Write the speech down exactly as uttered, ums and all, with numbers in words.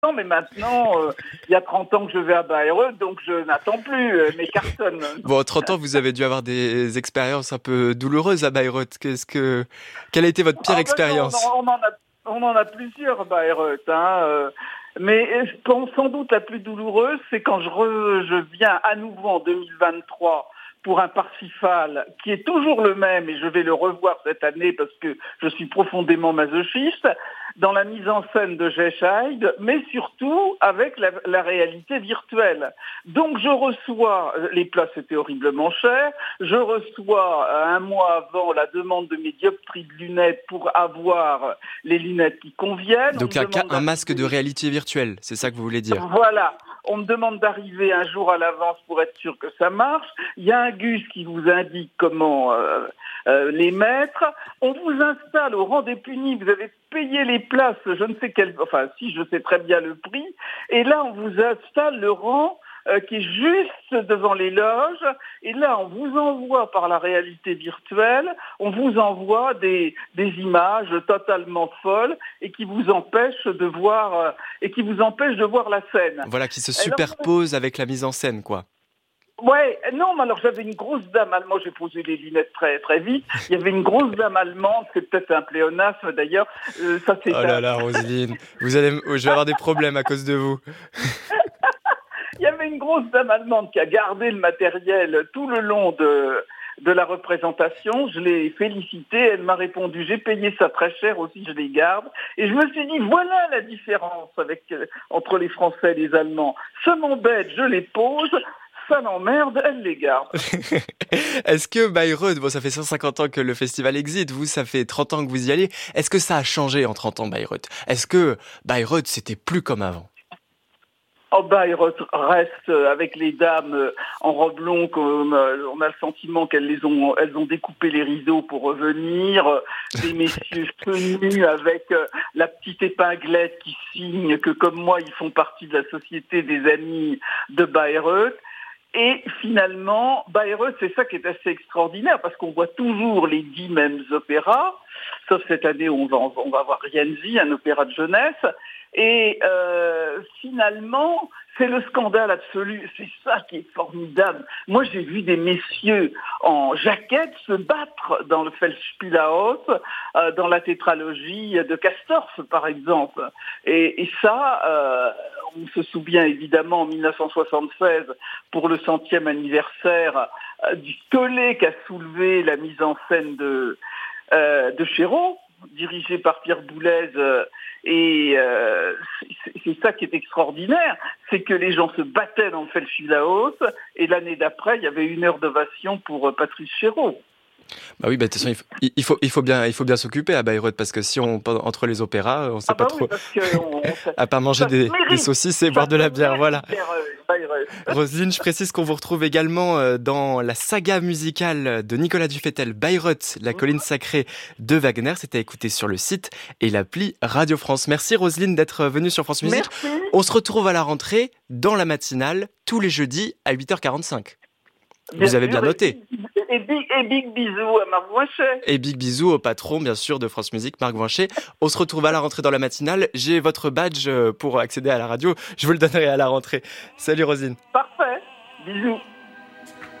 ans, mais maintenant, euh, il y a trente ans que je vais à Bayreuth, donc je n'attends plus euh, mes cartons. Bon, trente ans, vous avez dû avoir des expériences un peu douloureuses à Bayreuth. Qu'est-ce que, quelle a été votre pire Ah ben non, expérience? on, en a, on en a plusieurs, Bayreuth. Hein, euh, mais je pense sans doute la plus douloureuse, c'est quand je, re, je viens à nouveau en deux mille vingt-trois pour un Parsifal qui est toujours le même, et je vais le revoir cette année parce que je suis profondément masochiste, dans la mise en scène de Jech Hyde, mais surtout avec la, la réalité virtuelle. Donc je reçois, les places étaient horriblement chères, je reçois un mois avant la demande de mes dioptries de lunettes pour avoir les lunettes qui conviennent. Donc On un, me demande un masque de réalité virtuelle, c'est ça que vous voulez dire? Voilà. On me demande d'arriver un jour à l'avance pour être sûr que ça marche. Il y a un gus qui vous indique comment euh, euh, les mettre. On vous installe au rang des punis. Vous avez payé les places, je ne sais quel, enfin si je sais très bien le prix. Et là, on vous installe le rang euh, qui est juste devant les loges. Et là, on vous envoie par la réalité virtuelle, on vous envoie des, des images totalement folles et qui vous empêchent de voir euh, et qui vous empêchent de voir la scène. Voilà, qui se Alors, superpose avec la mise en scène, quoi. Ouais, non, mais alors j'avais une grosse dame allemande, j'ai posé les lunettes très très vite. Il y avait une grosse dame allemande, c'est peut-être un pléonasme d'ailleurs. Euh, ça c'est Oh là un... là, Roselyne, vous allez, je vais avoir des problèmes à cause de vous. Il y avait une grosse dame allemande qui a gardé le matériel tout le long de, de la représentation. Je l'ai félicitée, elle m'a répondu, j'ai payé ça très cher aussi, je les garde. Et je me suis dit, voilà la différence avec, euh, entre les Français et les Allemands. Ça m'embête, je les pose. Ça m'emmerde, elle les garde. Est-ce que Bayreuth, bon ça fait cent cinquante ans que le festival existe, vous ça fait trente ans que vous y allez, est-ce que ça a changé en trente ans Bayreuth? Est-ce que Bayreuth c'était plus comme avant? Oh Bayreuth reste avec les dames en robe longue, on a le sentiment qu'elles les ont, elles ont découpé les rideaux pour revenir, des messieurs tenus avec la petite épinglette qui signe que comme moi ils font partie de la société des amis de Bayreuth. Et finalement, Bayreuth, c'est ça qui est assez extraordinaire, parce qu'on voit toujours les dix mêmes opéras, sauf cette année où on va, on va voir Rienzi, un opéra de jeunesse, et euh, finalement, c'est le scandale absolu, c'est ça qui est formidable. Moi, j'ai vu des messieurs en jaquette se battre dans le Feldspielhaus, euh, dans la tétralogie de Castorf, par exemple. Et, et ça, euh, on se souvient évidemment en dix-neuf cent soixante-seize, pour le centième anniversaire, euh, du tollé qu'a soulevé la mise en scène de, euh, de Chéreau, dirigé par Pierre Boulez, euh, et euh, c'est, c'est ça qui est extraordinaire, c'est que les gens se battaient dans le Feldspielhaus, et l'année d'après, il y avait une heure d'ovation pour euh, Patrice Chéreau. Bah oui, bah de toute façon, il faut, il faut, il faut bien, il faut bien s'occuper à Bayreuth parce que si on entre les opéras, on sait Ah pas bah trop. oui, parce que on, on, ça, à part manger des, des saucisses et boire de la bière, voilà. Roselyne, je précise qu'on vous retrouve également dans la saga musicale de Nicolas Dufetel, Bayreuth, la colline sacrée de Wagner. C'était à écouter sur le site et l'appli Radio France. Merci Roselyne d'être venue sur France Musique. Merci. On se retrouve à la rentrée dans la matinale tous les jeudis à huit heures quarante-cinq. Bien vous avez sûr, bien noté. Et, et, big, et big bisous à Marc Voinchet. Et big bisous au patron, bien sûr, de France Musique, Marc Voinchet. On se retrouve à la rentrée dans la matinale. J'ai votre badge pour accéder à la radio. Je vous le donnerai à la rentrée. Salut Roselyne. Parfait. Bisous.